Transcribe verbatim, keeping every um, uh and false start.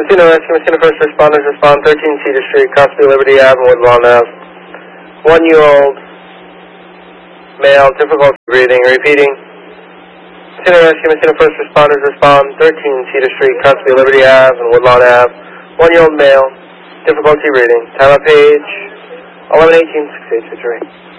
Messina Rescue, Messina First Responders respond thirteen Cedar Street, Cosby, Liberty Avenue, Woodlawn Ave. One-year-old male, difficulty breathing. Repeating. Messina Rescue, Messina First Responders respond thirteen Cedar Street, Cosby, Liberty Avenue, and Woodlawn Ave. One-year-old male, difficulty breathing. Time of page eleven eighteen, six eight six three.